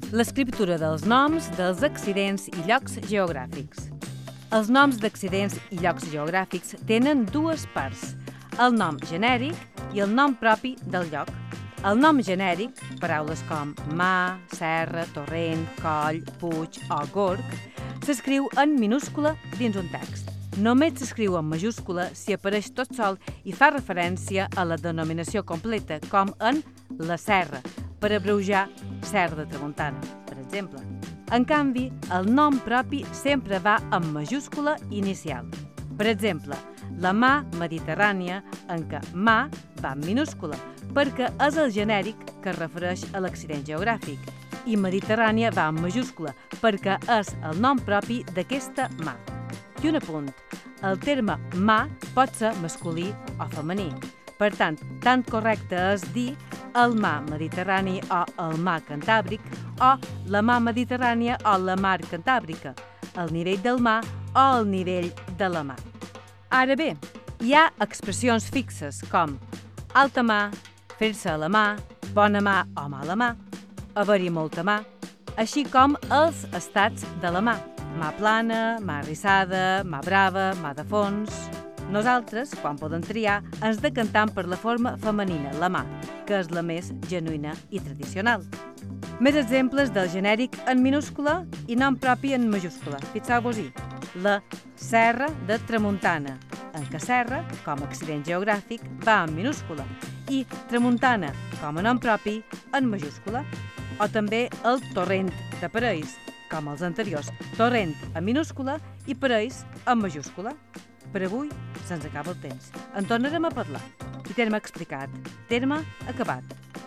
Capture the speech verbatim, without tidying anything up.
L'escriptura dels noms dels accidents i llocs geogràfics. Els noms d'accidents i llocs geogràfics tenen dues parts, el nom genèric i el nom propi del lloc. El nom genèric, paraules com mà, serra, torrent, coll, puig o gorg, s'escriu en minúscula dins un text. Només s'escriu en majúscula si apareix tot sol i fa referència a la denominació completa, com en la serra, per abreujar Serra de Tramuntana, per exemple. En canvi, el nom propi sempre va en majúscula inicial. Per exemple, la mà mediterrània, en què mà va en minúscula, perquè és el genèric que es refereix a l'accident geogràfic, i Mediterrània va en majúscula, perquè és el nom propi d'aquesta mà. I un apunt, el terme mà pot ser masculí o femení. Per tant, tan correcte és dir el mar Mediterrani o el mar Cantàbric o la mar Mediterrània o la mar Cantàbrica, el nivell del mar o el nivell de la mar. Ara bé, hi ha expressions fixes com alta mar, fer-se a la mà, bona mà o mala mà, haver-hi molta mà, així com els estats de la mà, mà plana, mà arrissada, mà brava, mà de fons. Nosaltres, quan podem triar, ens decantem per la forma femenina, la mà, que és la més genuïna i tradicional. Més exemples del genèric en minúscula i nom propi en majúscula. Fixeu-vos-hi. La Serra de Tramuntana, en què serra, com a accident geogràfic, va en minúscula, i Tramuntana, com a nom propi, en majúscula. O també el Torrent de Parells, com els anteriors, Torrent en minúscula i Parells en majúscula. Per avui se'ns acaba el temps. En tornarem a parlar. I terme explicat. Terme acabat.